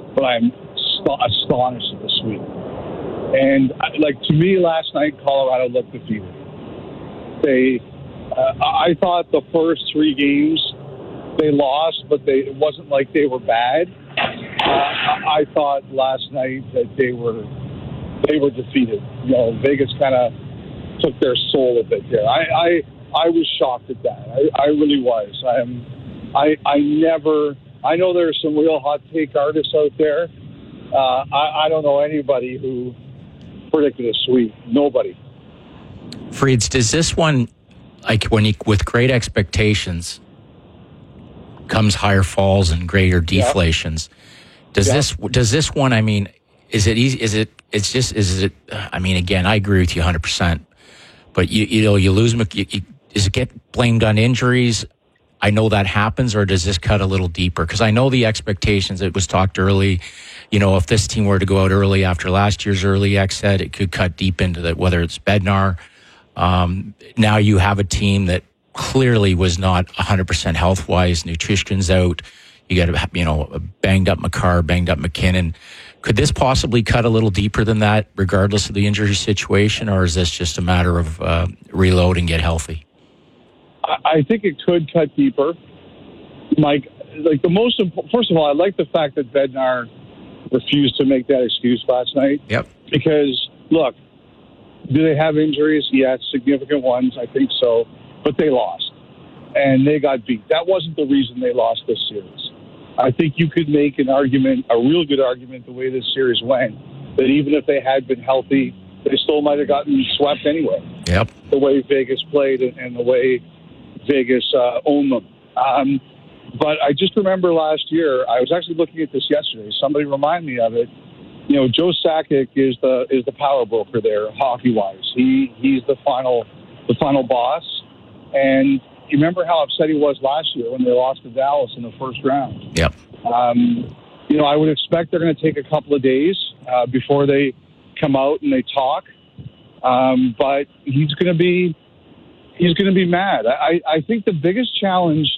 but I'm astonished at the sweep. And to me, last night Colorado looked defeated. I thought the first 3 games they lost, but it wasn't like they were bad. I thought last night that they were defeated. Vegas kind of took their soul a bit there. I was shocked at that. I really was. I know there are some real hot take artists out there. I don't know anybody who predicted a sweep. Nobody. Freeds, does this one, with great expectations comes higher falls and greater deflations? Does this one? I mean, is it easy? I mean, again, I agree with you 100%. But you lose. Does it get blamed on injuries? I know that happens, or does this cut a little deeper? Because I know the expectations. It was talked early. If this team were to go out early after last year's early exit, it could cut deep into that. Whether it's Bednar, now you have a team that clearly was not 100% health wise. Nutrition's out. You got a banged up Makar, banged up McKinnon. Could this possibly cut a little deeper than that, regardless of the injury situation, or is this just a matter of reload and get healthy? I think it could cut deeper, Mike. First of all, I like the fact that Bednar refused to make that excuse last night. Yep. Because look, do they have injuries? Yes, significant ones. I think so, but they lost and they got beat. That wasn't the reason they lost this series. I think you could make an argument, a real good argument, the way this series went, that even if they had been healthy, they still might have gotten swept anyway. Yep. The way Vegas played and the way Vegas owned them. But I just remember last year, I was actually looking at this yesterday. Somebody reminded me of it. Joe Sakic is the power broker there, hockey-wise. He's the final boss. And you remember how upset he was last year when they lost to Dallas in the first round. Yep. I would expect they're going to take a couple of days before they come out and they talk. But he's going to be mad. I think the biggest challenge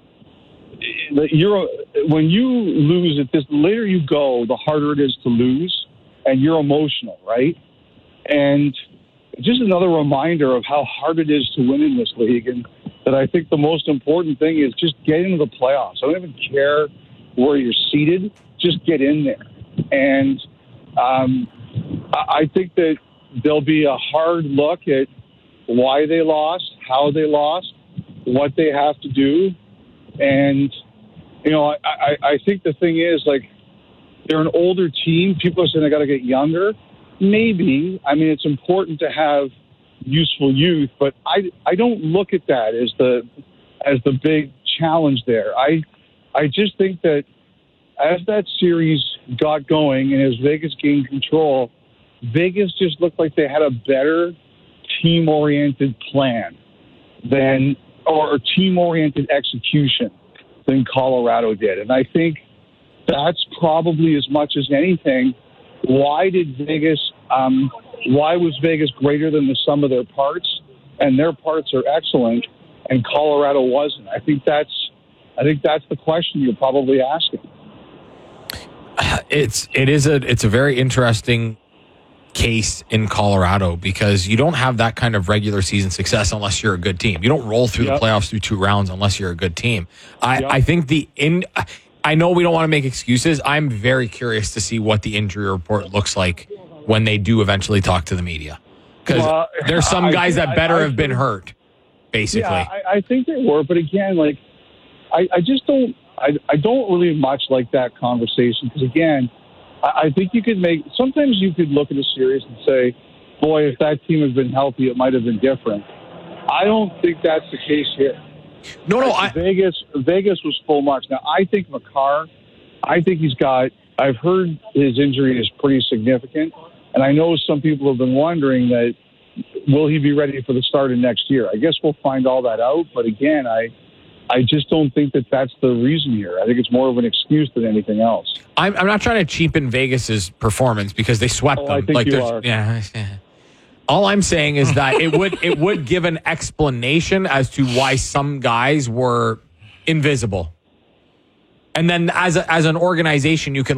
when you lose it, the later you go, the harder it is to lose, and you're emotional, right? And just another reminder of how hard it is to win in this league, and that I think the most important thing is just get into the playoffs. I don't even care where you're seated, just get in there. And I think that there'll be a hard look at why they lost, how they lost, what they have to do. And, I think the thing is, they're an older team. People are saying they got to get younger. Maybe. I mean, it's important to have useful youth, but I don't look at that as the big challenge there. I just think that as that series got going and as Vegas gained control, Vegas just looked like they had a better team-oriented plan or team-oriented execution than Colorado did. And I think that's probably, as much as anything, why was Vegas greater than the sum of their parts? And their parts are excellent, and Colorado wasn't. I think that's the question you're probably asking. It's a very interesting case in Colorado because you don't have that kind of regular season success unless you're a good team. You don't roll through the playoffs through 2 rounds unless you're a good team. I think I know we don't want to make excuses. I'm very curious to see what the injury report looks like when they do eventually talk to the media. Because there's some guys that better have been hurt, basically. Yeah, I think they were. But again, I just don't I don't really much like that conversation because, again, I think sometimes you could look at a series and say, boy, if that team had been healthy, it might have been different. I don't think that's the case here. No, Vegas was full marks. Now, I think Makar, I've heard his injury is pretty significant, and I know some people have been wondering that, will he be ready for the start of next year? I guess we'll find all that out, but again, I just don't think that that's the reason here. I think it's more of an excuse than anything else. I'm not trying to cheapen Vegas's performance because they swept them. I think you are. Yeah. All I'm saying is that it would give an explanation as to why some guys were invisible. And then as an organization, you can